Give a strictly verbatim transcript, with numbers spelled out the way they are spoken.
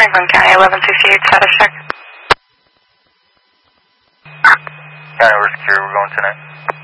Boone County, eleven sixty-eight, status check. County, we're secure, we're going tonight.